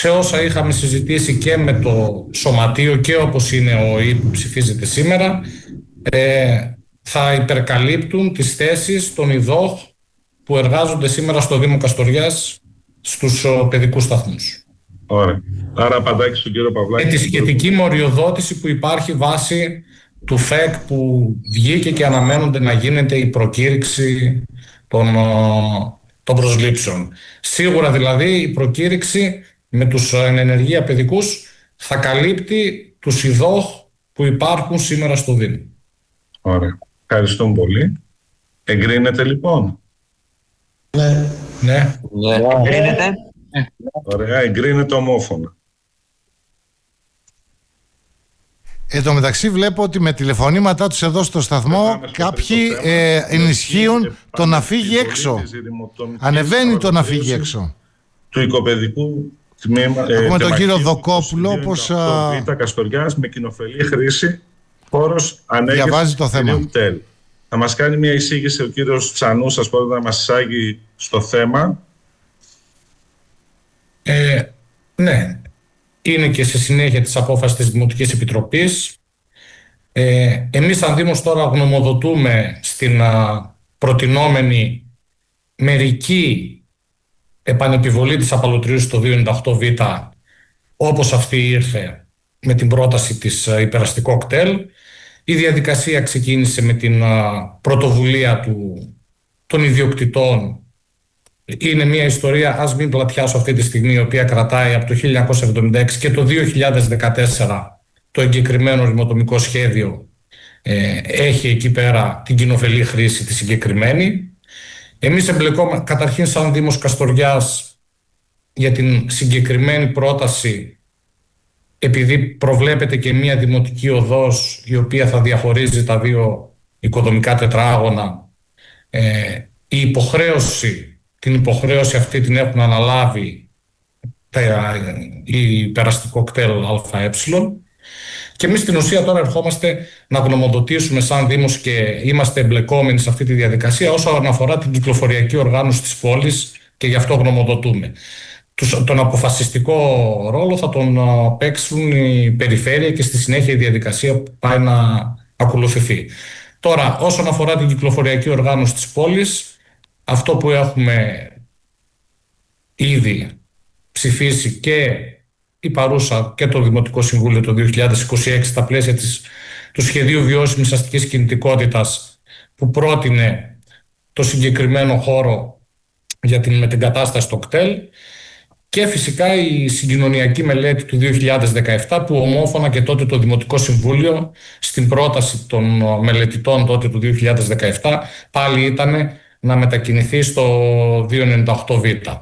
σε όσα είχαμε συζητήσει και με το Σωματείο και όπως είναι ο ΙΠ που ψηφίζεται σήμερα, θα υπερκαλύπτουν τις θέσεις των ΙΔΟΧ που εργάζονται σήμερα στο Δήμο Καστοριάς στους παιδικούς σταθμούς. Ωραία. Άρα απαντάκι στον κύριο Παυλάκη. Με τη σχετική μοριοδότηση που υπάρχει βάσει του ΦΕΚ που βγήκε και αναμένονται να γίνεται η προκήρυξη των προσλήψεων. Σίγουρα δηλαδή η προκήρυξη με τους εν ενεργεία παιδικούς θα καλύπτει τους ΙΔΟΧ που υπάρχουν σήμερα στο Δήμο. Ωραία. Ευχαριστούμε πολύ. Εγκρίνεται λοιπόν. Ναι. Εγκρίνεται. Ωραία, εγκρίνεται ομόφωνα. Εν τω μεταξύ βλέπω ότι με τηλεφωνήματά τους εδώ στο σταθμό κάποιοι ενισχύουν το να φύγει έξω. Ανεβαίνει το να φύγει έξω. Του οικοπαιδικού τμήμα. Έχουμε τον κύριο Δοκόπουλο, όπως Β' Καστοριάς με κοινοφελή χρήση χώρος ανέγερσης. Διαβάζει το θέμα. Θα μας κάνει μια εισήγηση ο κύριος Τσανούσας, πρώτα να μας εισάγει στο θέμα. Ναι, είναι και σε συνέχεια της απόφασης της Δημοτικής Επιτροπής. Εμείς σαν Δήμος τώρα γνωμοδοτούμε στην προτινόμενη μερική επανεπιβολή της απαλωτρίωσης στο 298β, όπως αυτή ήρθε με την πρόταση της υπεραστικό κτέλ. Η διαδικασία ξεκίνησε με την πρωτοβουλία των ιδιοκτητών. Είναι μια ιστορία, ας μην πλατιάσω αυτή τη στιγμή, η οποία κρατάει από το 1976 και το 2014 το εγκεκριμένο ρημοτομικό σχέδιο έχει εκεί πέρα την κοινοφελή χρήση τη συγκεκριμένη. Εμείς εμπλεκόμαστε καταρχήν σαν Δήμος Καστοριάς για την συγκεκριμένη πρόταση, επειδή προβλέπεται και μια δημοτική οδός η οποία θα διαχωρίζει τα δύο οικοδομικά τετράγωνα. Την υποχρέωση αυτή την έχουν αναλάβει η περαστικό κτέλ ΑΕ, και εμείς στην ουσία τώρα ερχόμαστε να γνωμοδοτήσουμε σαν Δήμος και είμαστε εμπλεκόμενοι σε αυτή τη διαδικασία όσον αφορά την κυκλοφοριακή οργάνωση της πόλης, και γι' αυτό γνωμοδοτούμε. Τον αποφασιστικό ρόλο θα τον παίξουν η περιφέρεια και στη συνέχεια η διαδικασία που πάει να ακολουθηθεί. Τώρα, όσον αφορά την κυκλοφοριακή οργάνωση της πόλης, αυτό που έχουμε ήδη ψηφίσει και η παρούσα και το Δημοτικό Συμβούλιο το 2026 στα πλαίσια του Σχεδίου Βιώσιμης Αστικής Κινητικότητας, που πρότεινε το συγκεκριμένο χώρο για την μετεγκατάσταση στο κτέλ, και φυσικά η συγκοινωνιακή μελέτη του 2017 που ομόφωνα και τότε το Δημοτικό Συμβούλιο στην πρόταση των μελετητών τότε του 2017 πάλι ήταν να μετακινηθεί στο 298β.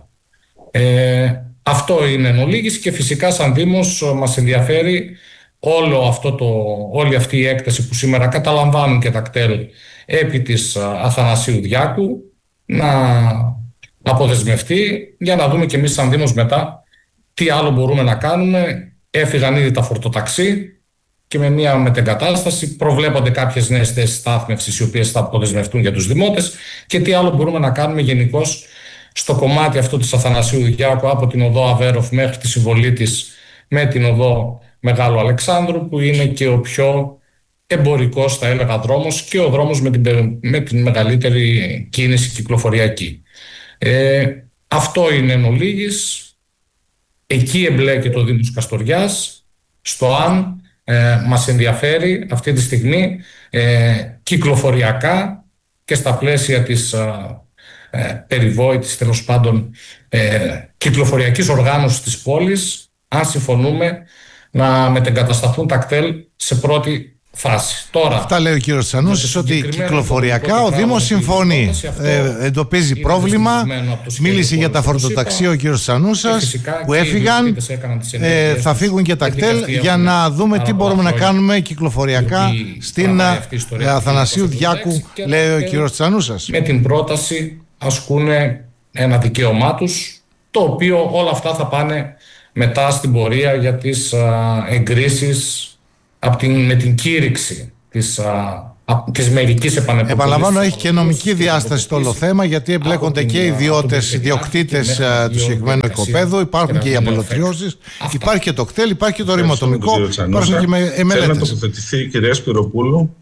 Αυτό είναι εν ολίγης, και φυσικά σαν Δήμος μας ενδιαφέρει όλη αυτή η έκταση που σήμερα καταλαμβάνουν και τα κτέλ επί της Αθανασίου Διάκου να αποδεσμευτεί, για να δούμε και εμείς σαν Δήμος μετά τι άλλο μπορούμε να κάνουμε. Έφυγαν ήδη τα φορτοταξί και με μια μετεγκατάσταση προβλέπονται κάποιες νέες θέσεις στάθμευσης οι οποίες θα αποδεσμευτούν για τους δημότες, και τι άλλο μπορούμε να κάνουμε γενικώς στο κομμάτι αυτό της Αθανασίου Διάκου από την οδό Αβέροφ μέχρι τη συμβολή της με την οδό Μεγάλου Αλεξάνδρου, που είναι και ο πιο εμπορικός, θα έλεγα, δρόμος και ο δρόμος με την μεγαλύτερη κίνηση κυκλοφοριακή. Αυτό είναι εν ολίγης. Εκεί εμπλέκεται ο Δήμος Καστοριάς στο αν μας ενδιαφέρει αυτή τη στιγμή κυκλοφοριακά και στα πλαίσια της περιβόητης, τέλος πάντων, κυκλοφοριακής οργάνωσης της πόλης, αν συμφωνούμε να μετεγκατασταθούν τα κτέλ σε πρώτη φάση. Τώρα, αυτά λέει ο κύριος Τσανούσης, ότι κυκλοφοριακά ο Δήμος συμφωνεί. Εντοπίζει πρόβλημα. Μίλησε για τα φορτοταξία ο κύριος Τσανούσας που έφυγαν. Θα φύγουν και τα κτέλ για να δούμε τι μπορούμε να κάνουμε κυκλοφοριακά στην Αθανασίου Διάκου, λέει ο κύριος Τσανούσας. Με την πρόταση ασκούν ένα δικαίωμά τους, το οποίο όλα αυτά θα πάνε μετά στην πορεία για τις εγκρίσεις με την κήρυξη της της μερικής επανεπιβολής. Επαναλαμβάνω, έχει και νομική διάσταση το όλο θέμα, γιατί εμπλέκονται και οι ιδιοκτήτες του συγκεκριμένου οικοπαίδου, υπάρχουν και οι απολωτριώσεις, υπάρχει και το κτέλ, υπάρχει και το ρηματομικό, υπάρχουν και μελέτες. Θέλει να τοποθετηθεί η κυρία Σπυροπούλου.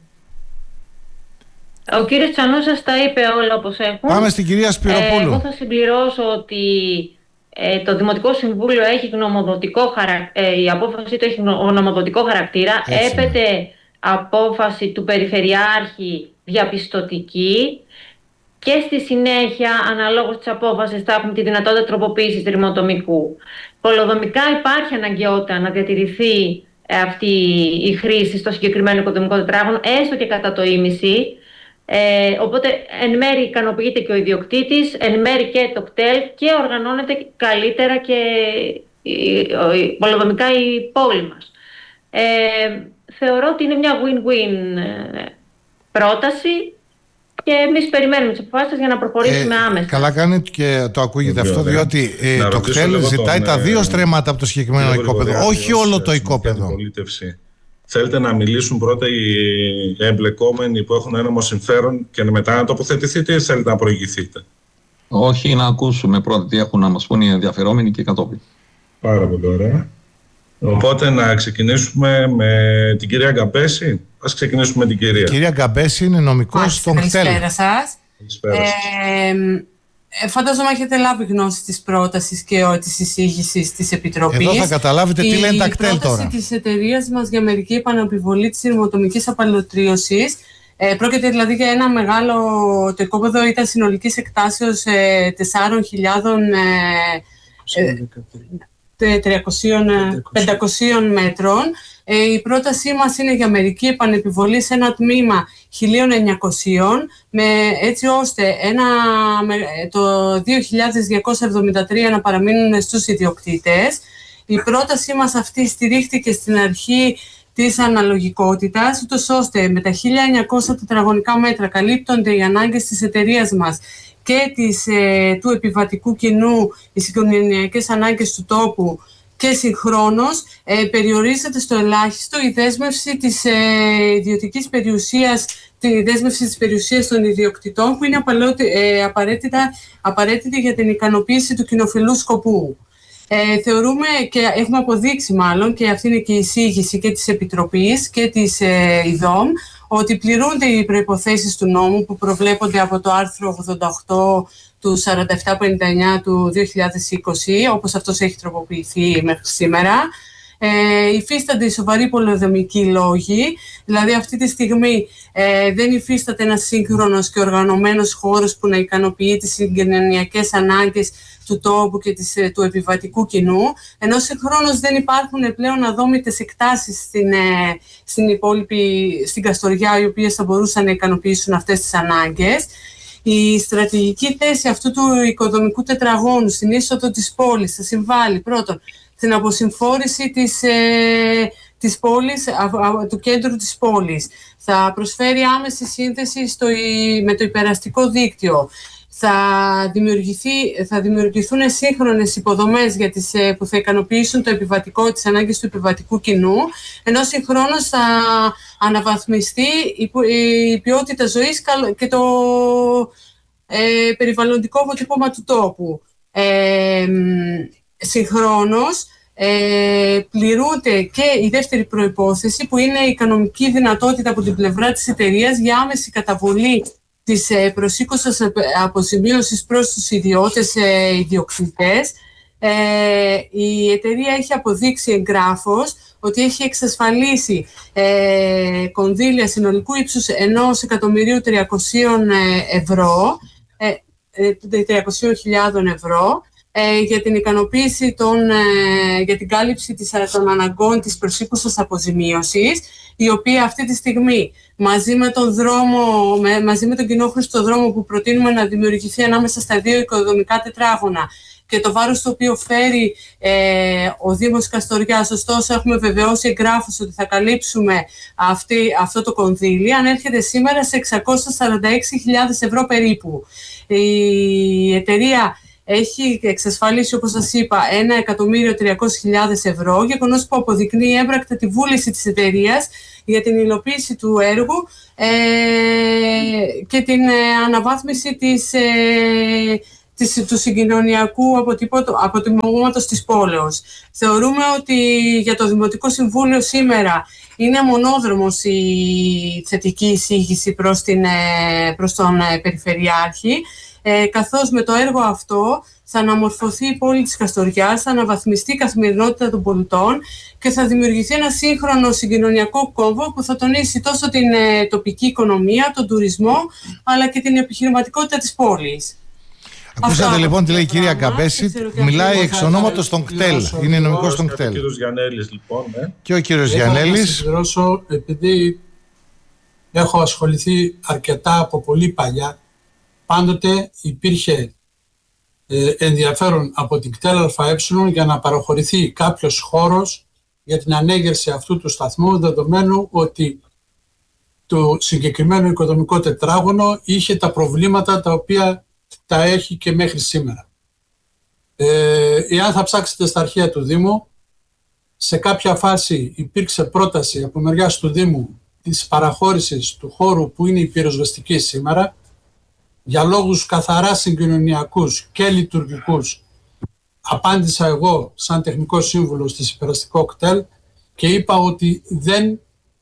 Ο κύριος Τσανούσας τα είπε όλα όπως έχουν. Πάμε στην κυρία Σπυροπούλου. Εγώ θα συμπληρώσω ότι το Δημοτικό Συμβούλιο έχει η απόφαση του έχει γνωμοδοτικό χαρακτήρα. Έπεται απόφαση του Περιφερειάρχη διαπιστωτική και στη συνέχεια, αναλόγως της απόφασης, θα έχουμε τη δυνατότητα τροποποίησης ρηματομικού. Πολεοδομικά υπάρχει αναγκαιότητα να διατηρηθεί αυτή η χρήση στο συγκεκριμένο οικοδομικό τετράγωνο, έστω και κατά το ίμιση. Οπότε εν μέρει ικανοποιείται και ο ιδιοκτήτης, εν μέρει και το κτέλ, και οργανώνεται καλύτερα και πολεοδομικά η πόλη μας. Θεωρώ ότι είναι μια win-win πρόταση και εμείς περιμένουμε τις αποφάσεις για να προχωρήσουμε άμεσα. Καλά κάνει και το ακούγεται αυτό, διότι το κτέλ ζητάει τα δύο στρέμματα από το συγκεκριμένο οικόπεδο, όχι όλο το οικόπεδο. Θέλετε να μιλήσουν πρώτα οι εμπλεκόμενοι που έχουν ένομο συμφέρον και μετά να τοποθετηθείτε, ή θέλετε να προηγηθείτε? Όχι, να ακούσουμε πρώτα τι έχουν να μας πούν οι ενδιαφερόμενοι και κατόπιν. Πάρα πολύ ωραία. Οπότε να ξεκινήσουμε με την κυρία Γκαμπέση. Ας ξεκινήσουμε με την κυρία. Η κυρία Γκαμπέση είναι νομικός στον κτέλ. Καλησπέρα σας. Φαντάζομαι έχετε λάβει γνώση της πρότασης και της εισήγησης της Επιτροπής. Εδώ θα καταλάβετε τι λένε τα κτέλ τώρα. Η πρόταση της εταιρείας μας για μερική επανεπιβολή της ρηματομικής απαλωτρίωσης, πρόκειται δηλαδή για ένα μεγάλο, το οικόπεδο ήταν συνολικής εκτάσεως 500 μέτρων. Η πρότασή μας είναι για μερική επανεπιβολή σε ένα τμήμα 1.900, έτσι ώστε το 2.273 να παραμείνουν στους ιδιοκτήτες. Η πρότασή μας αυτή στηρίχθηκε στην αρχή της αναλογικότητας, ούτως ώστε με τα 1.900 τετραγωνικά μέτρα καλύπτονται οι ανάγκες της εταιρείας μας και του επιβατικού κοινού, οι συγκοινωνιακές ανάγκες του τόπου, και συγχρόνως περιορίζεται στο ελάχιστο η δέσμευση της ιδιωτικής περιουσίας, τη δέσμευση της περιουσίας των ιδιοκτητών, που είναι απαραίτητη για την ικανοποίηση του κοινοφιλούς σκοπού. Θεωρούμε και έχουμε αποδείξει μάλλον, και αυτή είναι και η εισήγηση και της Επιτροπής και της ΙΔΟΜ, ότι πληρούνται οι προϋποθέσεις του νόμου που προβλέπονται από το άρθρο 88 του 4759 του 2020, όπως αυτός έχει τροποποιηθεί μέχρι σήμερα. Υφίστανται οι σοβαροί πολεοδομικοί λόγοι, δηλαδή αυτή τη στιγμή δεν υφίσταται ένας σύγχρονος και οργανωμένος χώρος που να ικανοποιεί τις συγκοινωνιακές ανάγκες του τόπου και του επιβατικού κοινού, ενώ συγχρόνως δεν υπάρχουν πλέον αδόμητες εκτάσεις στην Καστοριά, οι οποίες θα μπορούσαν να ικανοποιήσουν αυτές τις ανάγκες. Η στρατηγική θέση αυτού του οικοδομικού τετραγώνου στην είσοδο της πόλης θα συμβάλλει πρώτον στην αποσυμφόρηση της πόλης, του κέντρου της πόλης. Θα προσφέρει άμεση σύνδεση με το υπεραστικό δίκτυο. Θα δημιουργηθούν σύγχρονες υποδομές που θα ικανοποιήσουν τις ανάγκες του επιβατικού κοινού, ενώ συγχρόνως θα αναβαθμιστεί η ποιότητα ζωής και το περιβαλλοντικό αποτύπωμα του τόπου. Συγχρόνως πληρούνται και η δεύτερη προϋπόθεση, που είναι η οικονομική δυνατότητα από την πλευρά της εταιρείας για άμεση καταβολή της προσήκωσης αποζημίωσης προς τους ιδιοκτήτες. Η εταιρεία έχει αποδείξει εγγράφως ότι έχει εξασφαλίσει κονδύλια συνολικού ύψους 1.300.000 ευρώ για την ικανοποίηση για την κάλυψη των αναγκών της προσήκουσας αποζημίωσης, η οποία αυτή τη στιγμή μαζί με τον κοινόχρηστο δρόμο που προτείνουμε να δημιουργηθεί ανάμεσα στα δύο οικοδομικά τετράγωνα και το βάρος το οποίο φέρει ο Δήμος Καστοριάς, ωστόσο έχουμε βεβαιώσει εγγράφους ότι θα καλύψουμε αυτό το κονδύλι, ανέρχεται σήμερα σε 646.000 ευρώ περίπου. Η εταιρεία έχει εξασφαλίσει, όπως σας είπα, 1.300.000 ευρώ, γεγονός που αποδεικνύει έμπρακτα τη βούληση της εταιρείας για την υλοποίηση του έργου και την αναβάθμιση του συγκοινωνιακού αποτιμώματος της πόλεως. Θεωρούμε ότι για το Δημοτικό Συμβούλιο σήμερα είναι μονόδρομος η θετική εισήγηση προς τον Περιφερειάρχη, καθώς με το έργο αυτό θα αναμορφωθεί η πόλη της Καστοριάς, θα αναβαθμιστεί η καθημερινότητα των πολιτών και θα δημιουργηθεί ένα σύγχρονο συγκοινωνιακό κόμβο που θα τονίσει τόσο την τοπική οικονομία, τον τουρισμό, αλλά και την επιχειρηματικότητα της πόλης. Ακούσατε λοιπόν τι λέει η κυρία Γκαμπέση, μιλάει εξ ονόματος των ΚΤΕΛ, είναι νομικός των ΚΤΕΛ. Ο κύριος Γιαννέλης λοιπόν. Και ο κύριος Γιαννέλης. Να συμπληρώσω, επειδή έχω ασχοληθεί αρκετά από πολύ παλιά, πάντοτε υπήρχε ενδιαφέρον από την ΚΤΕΛ ΑΕ για να παραχωρηθεί κάποιος χώρος για την ανέγερση αυτού του σταθμού, δεδομένου ότι το συγκεκριμένο οικοδομικό τετράγωνο είχε τα προβλήματα τα οποία τα έχει και μέχρι σήμερα. Εάν θα ψάξετε στα αρχεία του Δήμου, σε κάποια φάση υπήρξε πρόταση από μεριάς του Δήμου της παραχώρησης του χώρου που είναι η πυροσβεστική σήμερα, για λόγους καθαρά συγκοινωνιακούς και λειτουργικούς. Απάντησα εγώ σαν τεχνικός σύμβουλος της υπεραστικό ΚΤΕΛ και είπα ότι δεν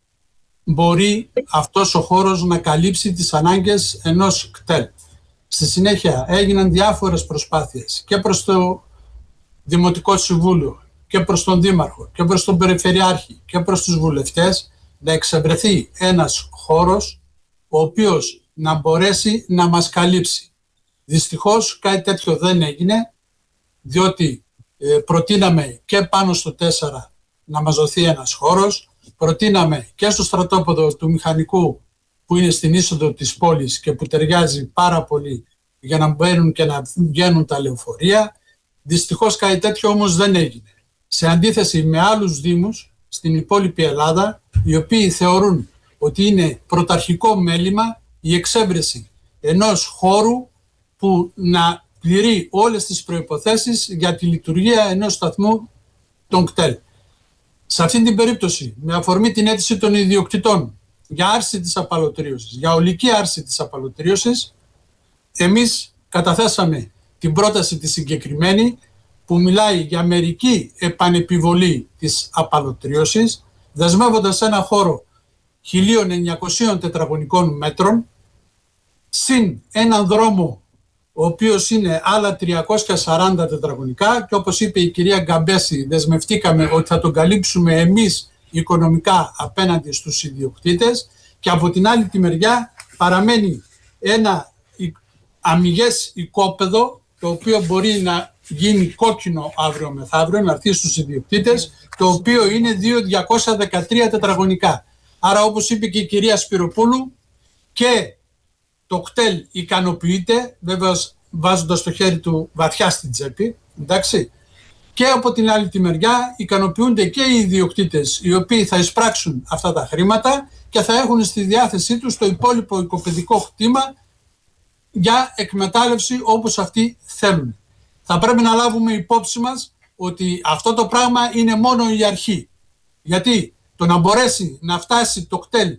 μπορεί αυτός ο χώρος να καλύψει τις ανάγκες ενός ΚΤΕΛ. Στη συνέχεια έγιναν διάφορες προσπάθειες και προς το Δημοτικό Συμβούλιο και προς τον Δήμαρχο και προς τον Περιφερειάρχη και προς τους βουλευτές να εξευρεθεί ένας χώρος ο οποίος να μπορέσει να μας καλύψει. Δυστυχώς κάτι τέτοιο δεν έγινε, διότι προτείναμε και πάνω στο 4 να μας δοθεί ένας χώρος, προτείναμε και στο στρατόπεδο του μηχανικού που είναι στην είσοδο της πόλης και που ταιριάζει πάρα πολύ για να μπαίνουν και να βγαίνουν τα λεωφορεία. Δυστυχώς κάτι τέτοιο όμως δεν έγινε. Σε αντίθεση με άλλους δήμους στην υπόλοιπη Ελλάδα, οι οποίοι θεωρούν ότι είναι πρωταρχικό μέλημα η εξέβρεση ενός χώρου που να πληρεί όλες τις προϋποθέσεις για τη λειτουργία ενός σταθμού των ΚΤΕΛ. Σε αυτή την περίπτωση, με αφορμή την αίτηση των ιδιοκτητών για άρση της απαλωτρίωσης, για ολική άρση της απαλωτρίωσης, εμείς καταθέσαμε την πρόταση τη συγκεκριμένη που μιλάει για μερική επανεπιβολή της απαλωτρίωσης, δεσμεύοντας ένα χώρο 1.900 τετραγωνικών μέτρων, συν έναν δρόμο ο οποίος είναι άλλα 340 τετραγωνικά και όπως είπε η κυρία Γκαμπέση, δεσμευτήκαμε ότι θα τον καλύψουμε εμείς οικονομικά απέναντι στους ιδιοκτήτες και από την άλλη τη μεριά παραμένει ένα αμυγές οικόπεδο το οποίο μπορεί να γίνει κόκκινο αύριο μεθαύριο, να έρθει στους ιδιοκτήτες, το οποίο είναι 213 τετραγωνικά. Άρα όπως είπε και η κυρία Σπυροπούλου, και το ΚΤΕΛ ικανοποιείται, βέβαια βάζοντας το χέρι του βαθιά στην τσέπη, εντάξει, και από την άλλη τη μεριά ικανοποιούνται και οι ιδιοκτήτες οι οποίοι θα εισπράξουν αυτά τα χρήματα και θα έχουν στη διάθεσή τους το υπόλοιπο οικοπαιδικό κτήμα για εκμετάλλευση όπως αυτοί θέλουν. Θα πρέπει να λάβουμε υπόψη μας ότι αυτό το πράγμα είναι μόνο η αρχή. Γιατί το να μπορέσει να φτάσει το ΚΤΕΛ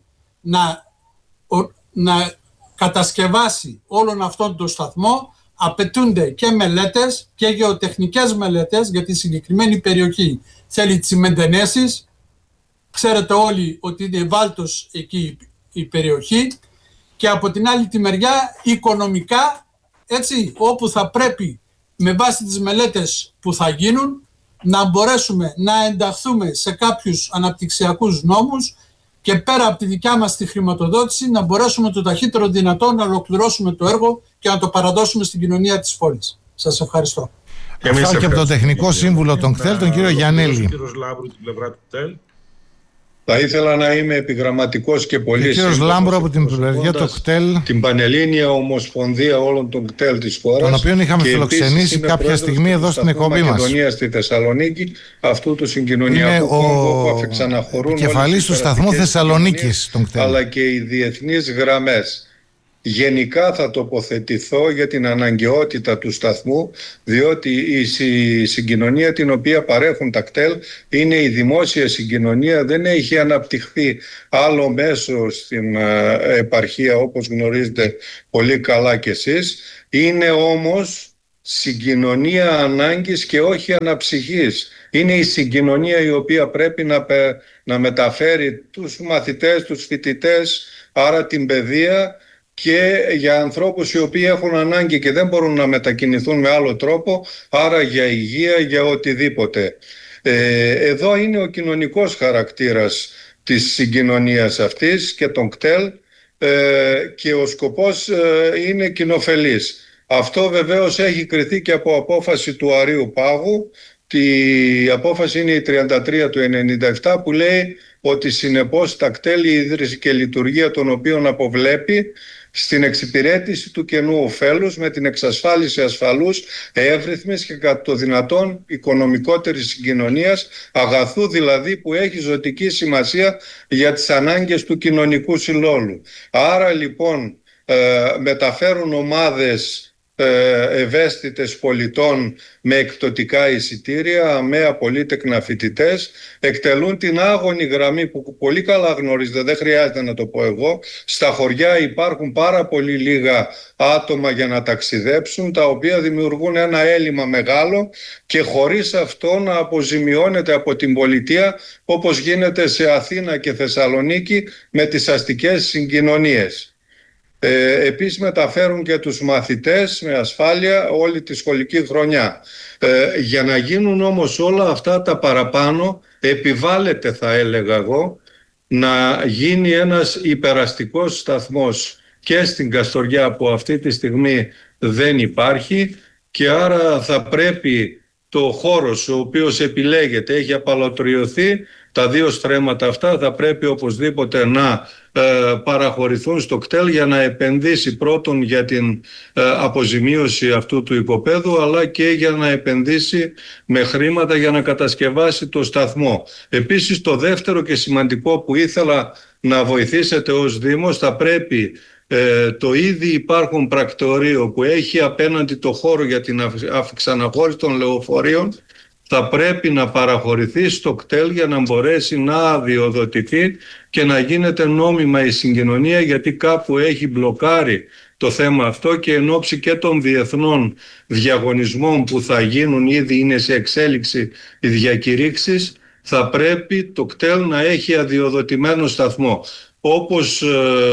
να κατασκευάσει όλον αυτόν τον σταθμό, απαιτούνται και μελέτες και γεωτεχνικές μελέτες για τη συγκεκριμένη περιοχή. Θέλει τσιμεντενέσεις, ξέρετε όλοι ότι είναι βάλτος εκεί η περιοχή, και από την άλλη τη μεριά οικονομικά, έτσι, όπου θα πρέπει με βάση τις μελέτες που θα γίνουν να μπορέσουμε να ενταχθούμε σε κάποιους αναπτυξιακούς νόμους και πέρα από τη δικιά μας τη χρηματοδότηση να μπορέσουμε το ταχύτερο δυνατό να ολοκληρώσουμε το έργο και να το παραδώσουμε στην κοινωνία της πόλης. Σας ευχαριστώ. Αυτά και από το Τεχνικό Σύμβουλο των ΚΤΕΛ, τον κύριο Γιαννέλη. Κύριος Λάμπρου, την πλευρά του ΚΤΕΛ. Θα ήθελα να είμαι επιγραμματικός και πολύ σύντομος. Κύριος Λάμπρο από την πλευρά του ΚΤΕΛ. Την Πανελλήνια Ομοσπονδία όλων των κτέλ της χώρας. Τον οποίο είχαμε φιλοξενήσει κάποια στιγμή εδώ στην εκπομπή μας. Μακεδονία στη Θεσσαλονίκη, αυτού του συγκοινωνιακού κόμβου που αφεξαναχωρούν κεφαλής του σταθμού Θεσσαλονίκης των κτέλ. Αλλά και οι διεθνείς γραμμές. γενικά θα τοποθετηθώ για την αναγκαιότητα του σταθμού, διότι η συγκοινωνία την οποία παρέχουν τα κτέλ είναι η δημόσια συγκοινωνία, δεν έχει αναπτυχθεί άλλο μέσο στην επαρχία όπως γνωρίζετε πολύ καλά κι εσείς. Είναι όμως συγκοινωνία ανάγκης και όχι αναψυχής. Είναι η συγκοινωνία η οποία πρέπει να μεταφέρει τους μαθητές, τους φοιτητές, άρα την παιδεία, και για ανθρώπους οι οποίοι έχουν ανάγκη και δεν μπορούν να μετακινηθούν με άλλο τρόπο, άρα για υγεία, για οτιδήποτε. Εδώ είναι ο κοινωνικός χαρακτήρας της συγκοινωνίας αυτής και των κτέλ, και ο σκοπός είναι κοινοφελής. Αυτό βεβαίως έχει κριθεί και από απόφαση του Αρείου Πάγου. Η απόφαση είναι η 33 του 1997 που λέει ότι συνεπώς τα κτέλ, η ίδρυση και λειτουργία των οποίων αποβλέπει στην εξυπηρέτηση του κενού ωφέλους με την εξασφάλιση ασφαλούς, εύρυθμης και κατά το δυνατόν οικονομικότερης συγκοινωνίας, αγαθού δηλαδή που έχει ζωτική σημασία για τις ανάγκες του κοινωνικού συλλόγου. Άρα λοιπόν μεταφέρουν ομάδες ευαίσθητες πολιτών με εκπτωτικά εισιτήρια, με απολύτεκνα φοιτητές, εκτελούν την άγωνη γραμμή που πολύ καλά γνωρίζετε, δεν χρειάζεται να το πω εγώ. Στα χωριά υπάρχουν πάρα πολύ λίγα άτομα για να ταξιδέψουν, τα οποία δημιουργούν ένα έλλειμμα μεγάλο και χωρίς αυτό να αποζημιώνεται από την πολιτεία, όπως γίνεται σε Αθήνα και Θεσσαλονίκη με τις αστικές συγκοινωνίες. Επίσης μεταφέρουν και τους μαθητές με ασφάλεια όλη τη σχολική χρονιά. Για να γίνουν όμως όλα αυτά τα παραπάνω, επιβάλλεται, θα έλεγα εγώ, να γίνει ένας υπεραστικός σταθμός και στην Καστοριά που αυτή τη στιγμή δεν υπάρχει, και άρα θα πρέπει το χώρος ο οποίος επιλέγεται, έχει απαλωτριωθεί, τα δύο στρέμματα αυτά θα πρέπει οπωσδήποτε να παραχωρηθούν στο κτέλ για να επενδύσει πρώτον για την αποζημίωση αυτού του οικοπαίδου, αλλά και για να επενδύσει με χρήματα για να κατασκευάσει το σταθμό. Επίσης το δεύτερο και σημαντικό που ήθελα να βοηθήσετε ως Δήμος, θα πρέπει το ήδη υπάρχον πρακτορείο που έχει απέναντι το χώρο για την αυξαναχώρηση των λεωφορείων θα πρέπει να παραχωρηθεί στο κτέλ για να μπορέσει να αδειοδοτηθεί και να γίνεται νόμιμα η συγκοινωνία, γιατί κάπου έχει μπλοκάρει το θέμα αυτό, και εν ώψη και των διεθνών διαγωνισμών που θα γίνουν, ήδη είναι σε εξέλιξη οι διακηρύξεις, θα πρέπει το κτέλ να έχει αδειοδοτημένο σταθμό. Όπως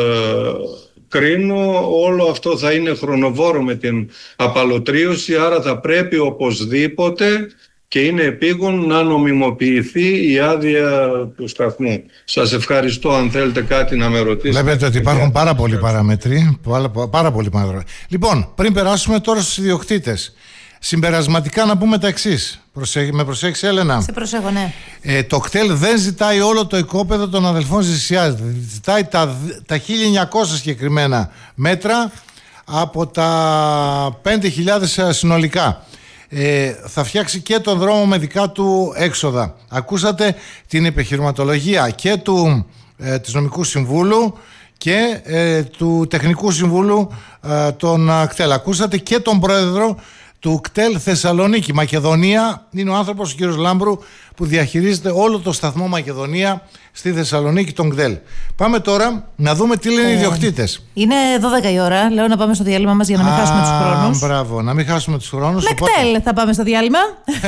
κρίνω, όλο αυτό θα είναι χρονοβόρο με την απαλωτρίωση, άρα θα πρέπει οπωσδήποτε, και είναι επίγον, να νομιμοποιηθεί η άδεια του σταθμού. Σας ευχαριστώ. Αν θέλετε κάτι να με ρωτήσετε. Βλέπετε ότι υπάρχουν πάρα πολλοί παραμέτροι. Πάρα πολλοί παραμέτροι. Λοιπόν, πριν περάσουμε τώρα στους ιδιοκτήτες, συμπερασματικά να πούμε τα εξής. Με προσέχεις, Έλενα? Σε προσέχω, ναι. Το κτέλ δεν ζητάει όλο το οικόπεδο των αδελφών Ζησιάς. Ζητάει τα 1900 συγκεκριμένα μέτρα από τα 5.000 συνολικά. Θα φτιάξει και τον δρόμο με δικά του έξοδα. Ακούσατε την επιχειρηματολογία και της νομικού συμβούλου και του τεχνικού συμβούλου των κτέλ. Ακούσατε και τον πρόεδρο του κτέλ Θεσσαλονίκη Μακεδονία. Είναι ο άνθρωπος, ο κύριος Λάμπρου, που διαχειρίζεται όλο το σταθμό Μακεδονία στη Θεσσαλονίκη, τον κτέλ. Πάμε τώρα να δούμε τι λένε οι ιδιοκτήτες. Είναι 12 η ώρα. Λέω να πάμε στο διάλειμμα μας για να μην χάσουμε τους χρόνους. Μπράβο, να μην χάσουμε τους χρόνους. Με κτέλ θα πάμε στο διάλειμμα.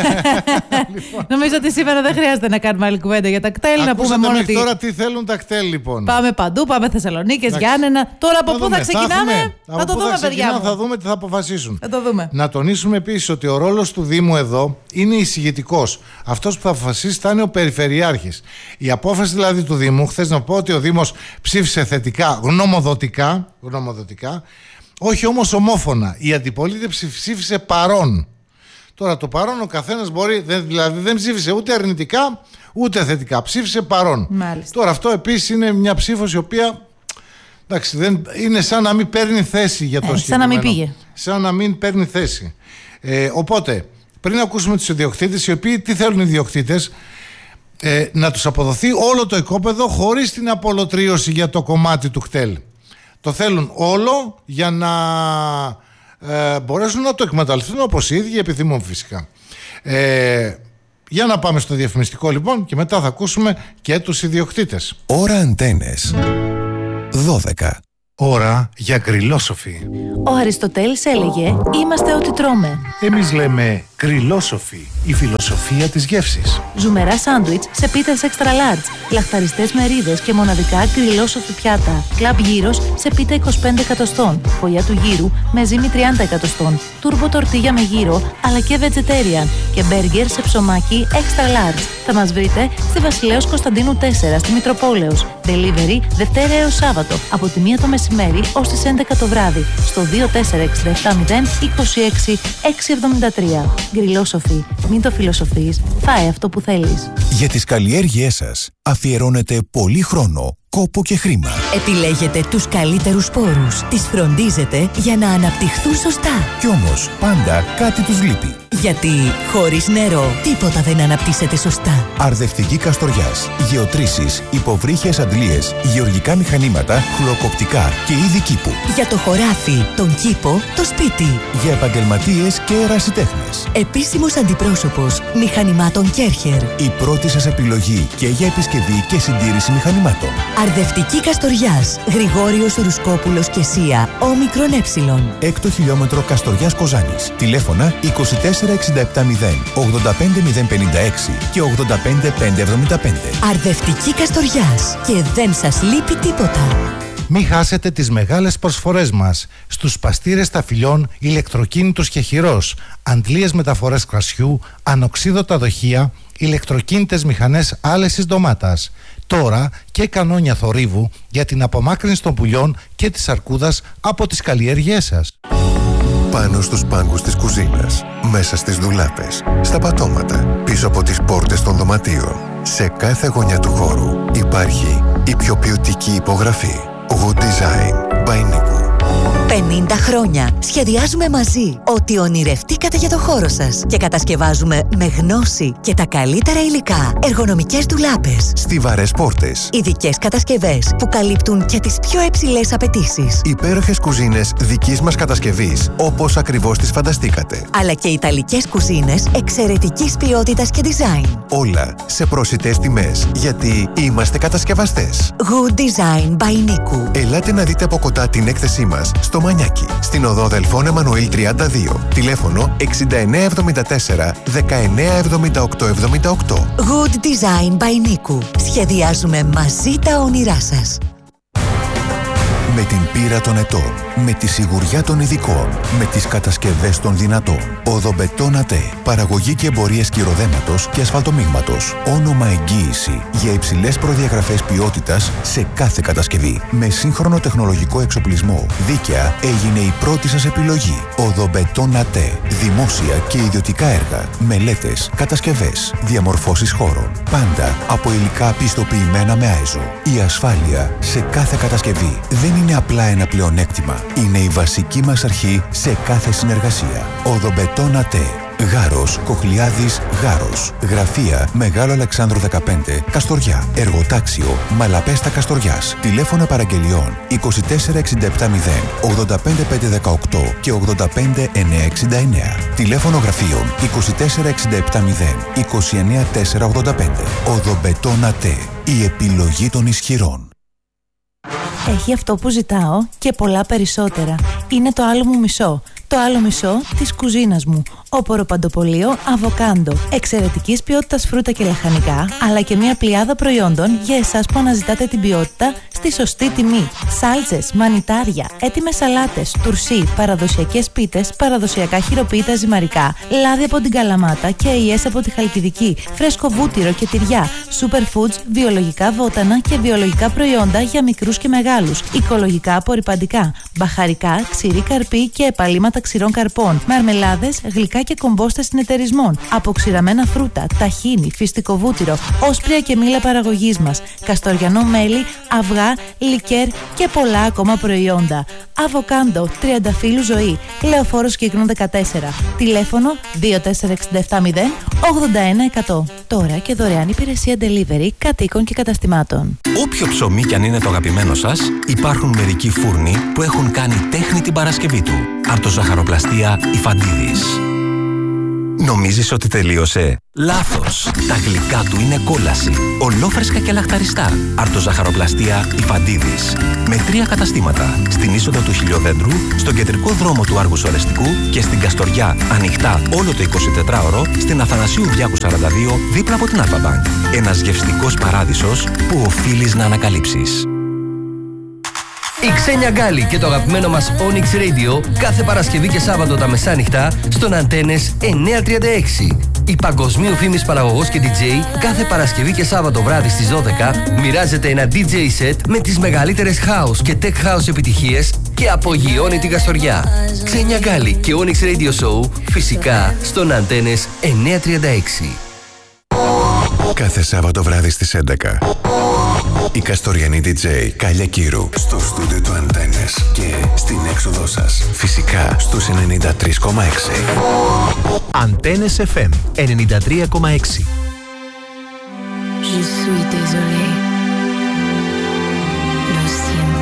Λοιπόν. Νομίζω ότι σήμερα δεν χρειάζεται να κάνουμε άλλη κουβέντα για τα κτέλ. Να πούμε μόνο ότι τώρα τι θέλουν τα κτέλ, λοιπόν. Πάμε παντού, πάμε Θεσσαλονίκες, Γιάννενα. Τώρα από πού θα ξεκινάμε, θα το δούμε, παιδιά μου. Θα δούμε τι θα αποφασίσουν. Θα το δούμε. Να τονίσουμε επίσης ότι ο ρόλος του Δήμου εδώ είναι εισηγητικός. Αυτός που θα αποφασίσει θα είναι ο Περιφερειάρχης. Η απόφαση δηλαδή του Δήμου, χθες να πω ότι ο Δήμος ψήφισε θετικά, γνωμοδοτικά, όχι όμως ομόφωνα. Η αντιπολίτευση ψήφισε παρόν. Τώρα το παρόν ο καθένας μπορεί, δηλαδή δεν ψήφισε ούτε αρνητικά ούτε θετικά, ψήφισε παρόν. Μάλιστα. Τώρα αυτό επίσης είναι μια ψήφος η οποία, εντάξει, δεν, είναι σαν να μην παίρνει θέση για το συγκεκριμένο. Σαν να μην πήγε. Σαν να μην παίρνει θέση. Οπότε, πριν ακούσουμε τους ιδιοκτήτες, οι οποίοι τι θέλουν οι ιδιοκτήτες, να τους αποδοθεί όλο το οικόπεδο χωρίς την απολωτρίωση για το κομμάτι του κτέλ. Το θέλουν όλο για να μπορέσουν να το εκμεταλλευτούν όπως οι ίδιοι επιθυμούν φυσικά. Για να πάμε στο διαφημιστικό λοιπόν και μετά θα ακούσουμε και τους ιδιοκτήτες. Ώρα Αντένες 12. Ώρα για γκριλόσοφοι. Ο Αριστοτέλης έλεγε «Είμαστε ό,τι τρώμε». Εμείς λέμε γκριλόσοφοι, η φιλοσοφία της γεύσης. Ζουμερά σάντουιτς σε πίτες extra large, λαχταριστές μερίδες και μοναδικά γκριλόσοφοι πιάτα. Κλαμπ γύρος σε πίτα 25 εκατοστών, φωλιά του γύρου με ζύμη 30 εκατοστών, τούρμπο τορτίγια με γύρο αλλά και vegetarian και μπέργκερ σε ψωμάκι extra large. Θα μας βρείτε στη Βασιλέως Κωνσταντίνου 4 στη Μητροπόλεως. Delivery Δευτέρα έως Σάββατο από τη 1 το μεσημέρι ως τις 11 το βράδυ στο 24670 26 673. Γκριλόσοφοι, μην το φιλοσοφείς, φάε αυτό που θέλεις. Για τις καλλιέργειές σας αφιερώνετε πολύ χρόνο, κόπο και χρήμα. Επιλέγετε τους καλύτερους σπόρους, τις φροντίζετε για να αναπτυχθούν σωστά. Κι όμως πάντα κάτι τους λείπει. Γιατί χωρίς νερό τίποτα δεν αναπτύσσεται σωστά. Αρδευτική Καστοριάς, γεωτρήσεις, υποβρύχιες αντλίες, γεωργικά μηχανήματα, χλωροκοπτικά και είδη κήπου. Για το χωράφι, τον κήπο, το σπίτι. Για επαγγελματίες και ερασιτέχνες. Επίσημος αντιπρόσωπος μηχανημάτων Κέρχερ. Η πρώτη σας επιλογή και για επισκευή και συντήρηση μηχανημάτων. Αρδευτική Καστοριάς, Γρηγόριος Ρουσκόπουλος και Σία, όμικρον έψιλον. 6ο χιλιόμετρο Καστοριάς Κοζάνης. Τηλέφωνα 24670 85056 και 85575. Αρδευτική Καστοριάς και δεν σας λείπει τίποτα. Μην χάσετε τις μεγάλες προσφορές μας στους παστήρες ταφυλιών ηλεκτροκίνητους και χειρός, αντλίες μεταφορές κρασιού, ανοξίδωτα δοχεία, ηλεκτροκίνητες μηχανές άλεσης ντομάτας. Τώρα και κανόνια θορύβου για την απομάκρυνση των πουλιών και της αρκούδας από τις καλλιέργειές σας. Πάνω στους πάγκους της κουζίνας, μέσα στις ντουλάπες, στα πατώματα, πίσω από τις πόρτες των δωματίων. Σε κάθε γωνιά του χώρου υπάρχει η πιο ποιοτική υπογραφή. Good Design by Nico. 50 χρόνια σχεδιάζουμε μαζί ό,τι ονειρευτήκατε για το χώρο σας και κατασκευάζουμε με γνώση και τα καλύτερα υλικά εργονομικές ντουλάπες, στιβαρές πόρτες, ειδικές κατασκευές που καλύπτουν και τις πιο υψηλές απαιτήσεις, υπέροχες κουζίνες δικής μας κατασκευής όπως ακριβώς τις φανταστήκατε, αλλά και ιταλικές κουζίνες εξαιρετικής ποιότητας και design. Όλα σε προσιτές τιμές, γιατί είμαστε κατασκευαστές. Good Design by Nico. Ελάτε να δείτε από κοντά την έκθεσή μας στο Μανιάκι, στην οδό Δελφών Εμμανουήλ 32, τηλέφωνο 6974 197878. Good Design by Nico. Σχεδιάζουμε μαζί τα όνειρά σας. Με την πείρα των ετών, με τη σιγουριά των ειδικών, με τις κατασκευές των δυνατών. Οδομπετόν ΑΤΕ. Παραγωγή και εμπορία σκυροδέματος και ασφαλτομίγματος. Όνομα εγγύηση για υψηλές προδιαγραφές ποιότητας σε κάθε κατασκευή. Με σύγχρονο τεχνολογικό εξοπλισμό. Δίκαια έγινε η πρώτη σας επιλογή. Οδομπετόν ΑΤΕ. Δημόσια και ιδιωτικά έργα. Μελέτες, κατασκευές, διαμορφώσεις χώρων. Πάντα από υλικά πιστοποιημένα με ΆΕΖΟ. Η ασφάλεια σε κάθε κατασκευή δεν είναι απλά ένα πλεονέκτημα. Είναι η βασική μας αρχή σε κάθε συνεργασία. Οδομπετόν ΑΤΕ. Γάρος, Κοχλιάδης, Γάρος. Γραφεία Μεγάλο Αλεξάνδρου 15, Καστοριά. Εργοτάξιο Μαλαπέστα Καστοριάς. Τηλέφωνα παραγγελιών 24670 85518 και 85969. Τηλέφωνο γραφείων 24670 29485. Οδομπετόν ΑΤΕ. Η επιλογή των ισχυρών. Έχει αυτό που ζητάω και πολλά περισσότερα. Είναι το άλλο μου μισό. Το άλλο μισό της κουζίνας μου. Όπορο παντοπολείο Αβοκάντο. Εξαιρετικής ποιότητας φρούτα και λαχανικά, αλλά και μια πλειάδα προϊόντων για εσάς που αναζητάτε την ποιότητα στη σωστή τιμή. Σάλτσες, μανιτάρια, έτοιμες σαλάτες, τουρσί, παραδοσιακές πίτες, παραδοσιακά χειροποίητα ζυμαρικά, λάδι από την Καλαμάτα και αειές από τη Χαλκιδική, φρέσκο βούτυρο και τυριά, superfoods, βιολογικά βότανα και βιολογικά προϊόντα για μικρούς και μεγάλους, οικολογικά απορρυπαντικά, μπαχαρικά, ξηρή καρπή και επαλήματα ξηρών καρπών, μαρμελάδες, γλυκά γλυκά και κομπόστες συνεταιρισμών, από ξηραμένα φρούτα, ταχίνι, φυστικό βούτυρο, όσπρια και μήλα παραγωγής μας, καστοριανό μέλι, αυγά, λικέρ και πολλά ακόμα προϊόντα. Αβοκάντο, τριανταφύλου ζωή, Λεωφόρος Κύκνο 14. Τηλέφωνο 24670 81100. Τώρα και δωρεάν υπηρεσία delivery κατοίκων και καταστημάτων. Όποιο ψωμί κι αν είναι το αγαπημένο σας, υπάρχουν μερικοί φούρνοι που έχουν κάνει τέχνη την Παρασκευή του. Αρτοζαχαροπλαστεία Ιφαντίδης. Νομίζεις ότι τελείωσε? Λάθος! Τα γλυκά του είναι κόλαση. Ολόφρεσκα και λαχταριστά. Αρτοζαχαροπλαστεία Ιφαντίδης. Με 3 καταστήματα. Στην είσοδο του Χιλιοδέντρου, στον κεντρικό δρόμο του Άργους Ορεστικού και στην Καστοριά, ανοιχτά όλο το 24ωρο, στην Αθανασίου Διάκου 42, δίπλα από την Αλφα-Μπανκ. Ένας γευστικός παράδεισος που οφείλεις να ανακαλύψεις. Η Ξένια Γκάλη και το αγαπημένο μας Onyx Radio κάθε Παρασκευή και Σάββατο τα μεσάνυχτα στον Αντένες 936. Η παγκοσμίου φήμης παραγωγός και DJ κάθε Παρασκευή και Σάββατο βράδυ στις 12 μοιράζεται ένα DJ set με τις μεγαλύτερες house και tech house επιτυχίες και απογειώνει την Καστοριά. Ξένια Γκάλη και Onyx Radio Show φυσικά στον Αντένες 936. Κάθε Σάββατο βράδυ στις 11. Η Καστοριανή DJ Κάλια Κύρου στο στούντιο του Αντένες και στην έξοδό σας. Φυσικά στους 93,6. Αντένες FM 93,6. Je suis désolé. Lo siento.